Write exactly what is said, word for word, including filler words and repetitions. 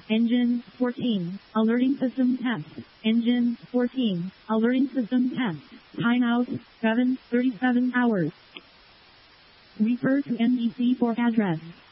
Engine fourteen. Alerting system test. Engine fourteen. Alerting system test. Timeout seven thirty-seven hours. Refer to N B C for address.